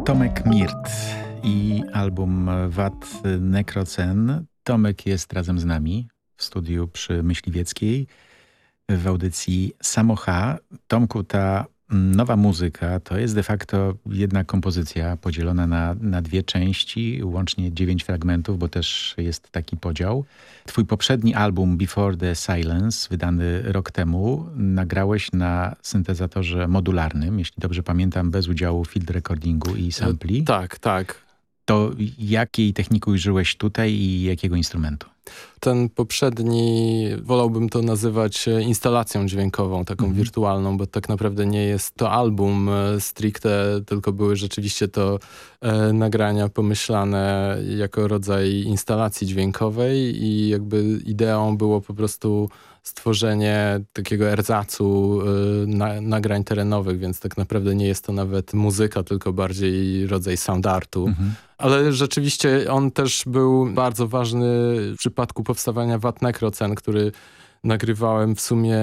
Tomek Mirt i album Wat Necrocen. Tomek jest razem z nami w studiu przy Myśliwieckiej w audycji Samocha. Tomku, ta nowa muzyka to jest de facto jedna kompozycja podzielona na dwie części, łącznie 9 fragmentów, bo też jest taki podział. Twój poprzedni album Before the Silence, wydany rok temu, nagrałeś na syntezatorze modularnym, jeśli dobrze pamiętam, bez udziału field recordingu i sampli. Tak. To jakiej techniki użyłeś tutaj i jakiego instrumentu? Ten poprzedni, wolałbym to nazywać instalacją dźwiękową, taką wirtualną, bo tak naprawdę nie jest to album stricte, tylko były rzeczywiście to nagrania pomyślane jako rodzaj instalacji dźwiękowej i jakby ideą było po prostu stworzenie takiego erzacu nagrań terenowych, więc tak naprawdę nie jest to nawet muzyka, tylko bardziej rodzaj sound artu. Ale rzeczywiście on też był bardzo ważny w przypadku powstawania Wat Necrocen, który nagrywałem w sumie,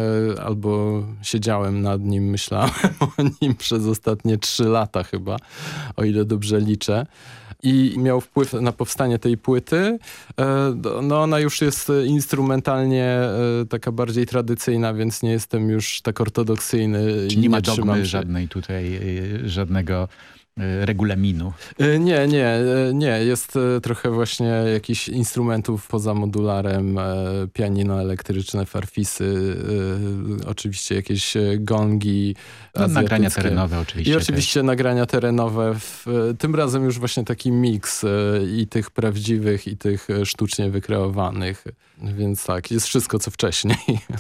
albo siedziałem nad nim, myślałem o nim przez ostatnie 3 lata chyba, o ile dobrze liczę. I miał wpływ na powstanie tej płyty. No ona już jest instrumentalnie taka bardziej tradycyjna, więc nie jestem już tak ortodoksyjny. Czyli nie ma dogmy żadnej tutaj, żadnego regulaminu. Nie. Jest trochę właśnie jakichś instrumentów poza modularem, pianino elektryczne, farfisy, oczywiście jakieś gongi nagrania terenowe oczywiście. I oczywiście też nagrania terenowe. Tym razem już właśnie taki miks i tych prawdziwych, i tych sztucznie wykreowanych. Więc tak, jest wszystko co wcześniej.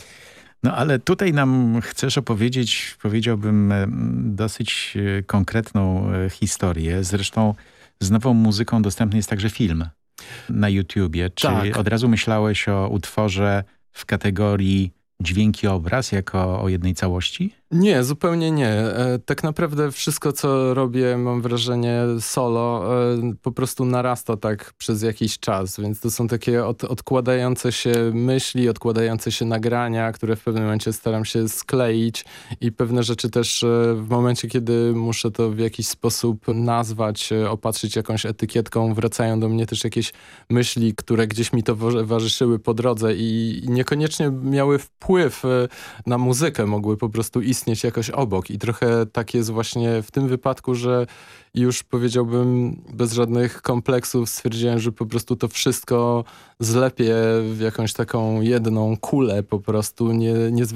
No ale tutaj nam chcesz opowiedzieć, powiedziałbym, dosyć konkretną historię. Zresztą z nową muzyką dostępny jest także film na YouTubie. Czy od razu myślałeś o utworze w kategorii dźwięk i obraz jako o jednej całości? Nie, zupełnie nie. Tak naprawdę wszystko, co robię, mam wrażenie, solo, po prostu narasta tak przez jakiś czas, więc to są takie odkładające się myśli, odkładające się nagrania, które w pewnym momencie staram się skleić i pewne rzeczy też w momencie, kiedy muszę to w jakiś sposób nazwać, opatrzyć jakąś etykietką, wracają do mnie też jakieś myśli, które gdzieś mi towarzyszyły po drodze i niekoniecznie miały wpływ na muzykę, mogły po prostu istnieć jakoś obok i trochę tak jest właśnie w tym wypadku, że już powiedziałbym bez żadnych kompleksów stwierdziłem, że po prostu to wszystko zlepię w jakąś taką jedną kulę po prostu, nie